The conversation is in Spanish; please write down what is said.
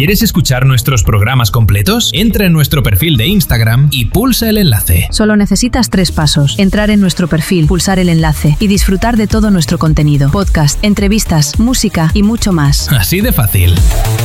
¿Quieres escuchar nuestros programas completos? Entra en nuestro perfil de Instagram y pulsa el enlace. Solo necesitas 3 pasos. Entrar en nuestro perfil, pulsar el enlace y disfrutar de todo nuestro contenido. Podcast, entrevistas, música y mucho más. Así de fácil.